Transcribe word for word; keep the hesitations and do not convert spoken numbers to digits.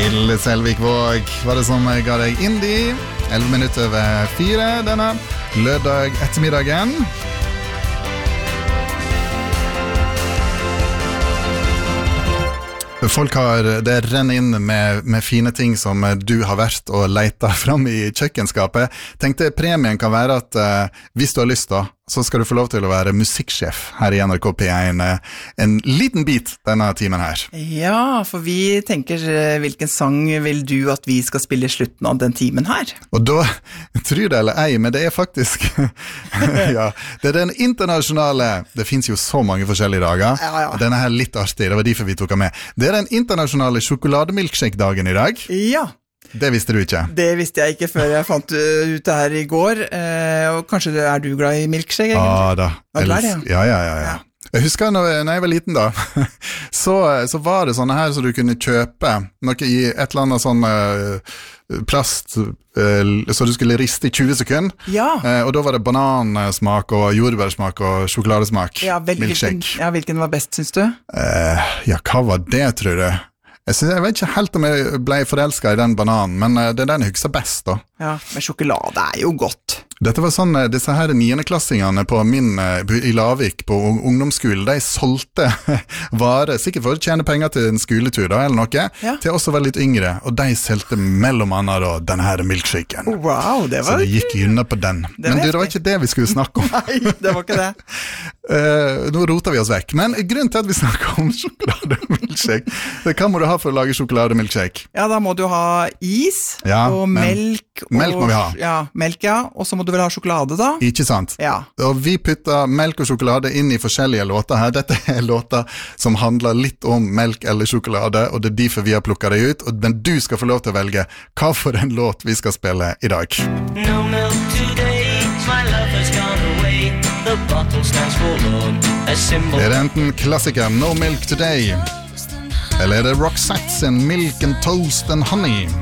Hilde Selvik-Våg var det som ga deg Indie. elleve minutter over fire denne lørdag ettermiddagen. Folk har, det renner inn med, med fine ting som du har vært og leita fram i kjøkkenskapet. Tenkte premien kan være at uh, hvis du har lyst da, så skal du få lov til å være musikksjef her i N R K P en, en liten bit denne timen her. Ja, for vi tenker hvilken sang vil du at vi skal spille i slutten av den timen her? Og da, tror det eller ei, men det er faktisk, ja, det er den internasjonale, det finnes jo så mange forskjellige dager, ja, ja. Denne her er litt artig, det var derfor vi tok den med. Det er den internasjonale sjokolademilkshake-dagen i dag. Ja. Det visste du ikke? Det visste jeg ikke før jeg fant ut det her i går. Eh, og kanskje er du glad i milkshake? Ja da. Er du glad, ja? Ja, ja, ja, ja. Jeg husker når, når jeg var liten da, så, så var det sånne her så du kunne kjøpe noe i et eller annet sånn uh, plast, uh, så du skulle riste i tjue sekunder. Ja. Uh, og da var det banansmak og jordbærsmak og sjokoladesmak. Ja, vel, milkshake. Hvilken, ja, hvilken var best, synes du? Uh, ja, hva var det, tror du? Jeg, synes, jeg vet ikke helt om jeg ble forelsket i den bananen, men uh, det er den jeg husker best da. Ja, men sjokolade er jo godt. Dette var sånn, disse her niendeklassingene på min, i Lavik på ungdomsskolen, de solgte varer, sikkert for å tjene penger til en skoletur da, eller noe, ja. Til også være litt yngre, og de solgte mellom annet da, denne her milkshaken. Wow, det var... Så det gikk unna på den. Det men du, det var ikke det vi skulle snakke om. Nei, det var ikke det. uh, nå roter vi oss vekk, men grunnen til at vi snakker om sjokolademilkshake, det hva må du ha for å lage sjokolademilkshake? Ja, da må du ha is, ja, og melk. Og, melk må vi ha. Ja, melk, ja, og så må du vel ha sjokolade da? Ikke sant? Ja. Og vi putter melk og sjokolade inn i forskjellige låter her. Dette er låter som handler litt om melk eller sjokolade, og det er derfor vi har plukket det ut, men du skal få lov til å velge hva for en låt vi skal spille i dag. No milk today, my love has gone away, the bottle stands for Lord, a symbol. Er det enten klassiker No Milk Today, eller er det Roxette sin Milk and Toast and Honey?